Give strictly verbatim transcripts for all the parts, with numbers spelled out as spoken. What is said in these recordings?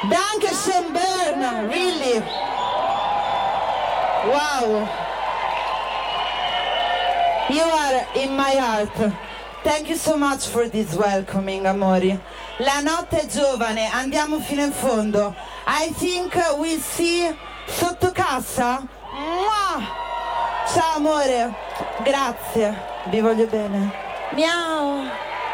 Dankeschön, Bern, really. Wow. You are in my heart. Thank you so much for this welcoming, amori. La notte è giovane, andiamo fino in fondo. I think we see sotto cassa. Mua! Ciao amore, grazie, vi voglio bene. Miau.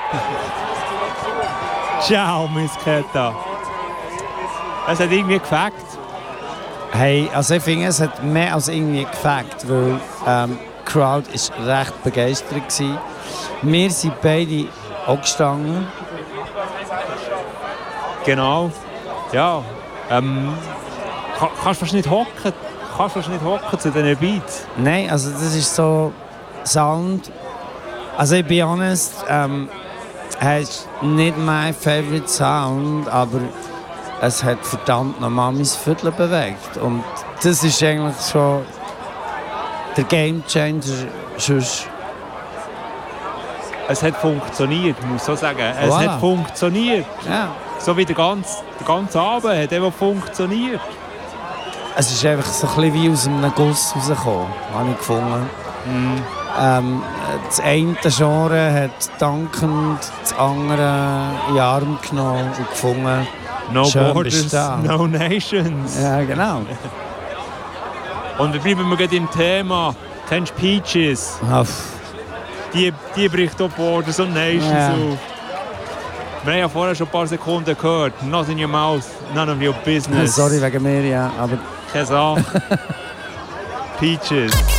Ciao, Miss Ketta. Es hat irgendwie gefällt. Hey, also ich finde, es hat mehr als irgendwie gefällt, weil ähm, die Crowd war recht begeistert gewesen. Wir sind beide auch gestanden. Genau. Ja. Ähm, kann, kannst du fast nicht hocken. Kannst du fast nicht hocken zu diesen Beats. Nein, also das ist so Sound. Also ich bin honest, ähm, es ist nicht mein favorite Sound, aber es hat verdammt nochmal mein Viertel bewegt. Und das ist eigentlich schon der Game Changer. Sonst es hat funktioniert, muss so sagen. Es voilà. hat funktioniert. Ja. So wie der ganze, der ganze Abend hat eben funktioniert. Es ist einfach so ein bisschen wie aus einem Guss rausgekommen, habe ich gefunden. Mm. Ähm, das eine Genre hat dankend das andere in den Arm genommen und gefunden. No schön borders, bist du. no nations. Ja, genau. Und wir bleiben wir im Thema. Kennst du Peaches? Uff. Die, die bricht auch Borders und Nations Ja. auf. Wir haben ja vorher schon ein paar Sekunden gehört. Not in your mouth, none of your business. Sorry wegen mir, ja. Aber Keine Sache. Peaches.